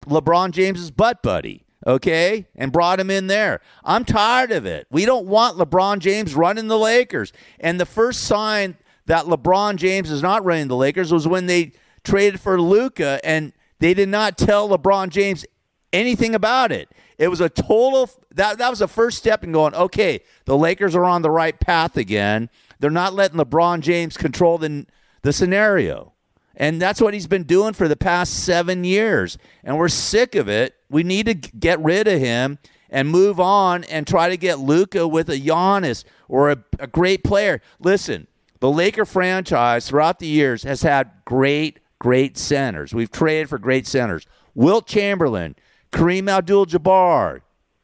LeBron James's butt buddy, okay, and brought him in there. I'm tired of it. We don't want LeBron James running the Lakers. And the first sign that LeBron James is not running the Lakers was when they traded for Luka, and they did not tell LeBron James anything about it. It was a total that was the first step in going, okay, the Lakers are on the right path again. They're not letting LeBron James control the scenario. And that's what he's been doing for the past 7 years. And we're sick of it. We need to get rid of him and move on and try to get Luka with a Giannis or a great player. Listen, the Laker franchise throughout the years has had great centers. We've traded for great centers. Wilt Chamberlain, Kareem Abdul-Jabbar,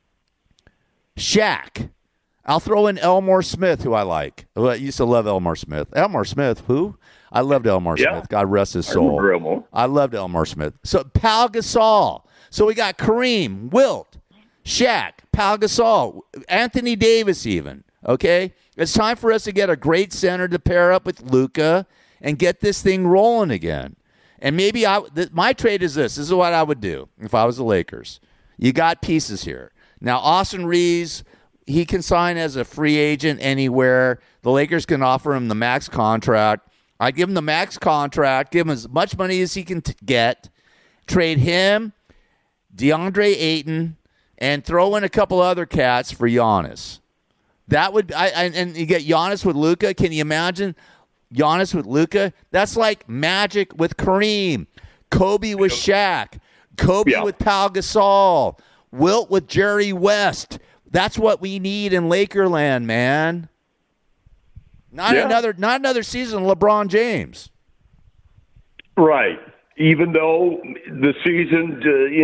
Shaq. I'll throw in Elmore Smith, who I like. I used to love Elmore Smith. Elmore Smith, who? I loved Elmore Smith. God rest his soul. I loved Elmore Smith. So Pau Gasol. So we got Kareem, Wilt, Shaq, Pau Gasol, Anthony Davis even. Okay? It's time for us to get a great center to pair up with Luka and get this thing rolling again. And maybe my trade is this. This is what I would do if I was the Lakers. You got pieces here. Now, Austin Reeves, he can sign as a free agent anywhere. The Lakers can offer him the max contract. I give him the max contract, give him as much money as he can get, trade him, DeAndre Ayton, and throw in a couple other cats for Giannis. That would and you get Giannis with Luka. Can you imagine Giannis with Luka? That's like Magic with Kareem, Kobe with Shaq, Kobe with Pau Gasol, Wilt with Jerry West. That's what we need in Lakerland, man. Not another season of LeBron James. Right. Even though the season,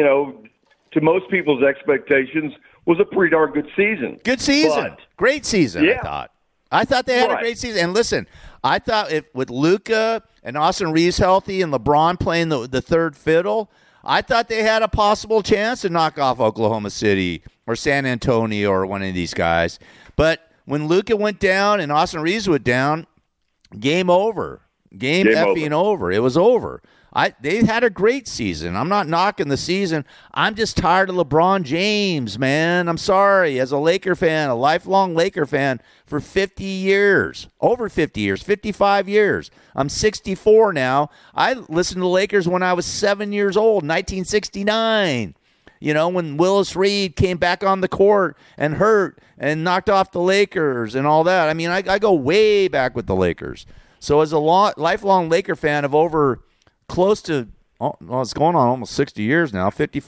to most people's expectations, was a pretty darn good season. Good season. Great season, I thought they had a great season. And listen, I thought with Luka and Austin Reeves healthy and LeBron playing the third fiddle, I thought they had a possible chance to knock off Oklahoma City or San Antonio or one of these guys. But when Luka went down and Austin Reeves went down, game over. Game effing over. It was over. They had a great season. I'm not knocking the season. I'm just tired of LeBron James, man. I'm sorry. As a Laker fan, a lifelong Laker fan for 50 years, over 50 years, 55 years. I'm 64 now. I listened to Lakers when I was 7 years old, 1969. When Willis Reed came back on the court and hurt and knocked off the Lakers and all that. I mean, I go way back with the Lakers. So as a lifelong Laker fan of over close to, it's going on almost 60 years now, 55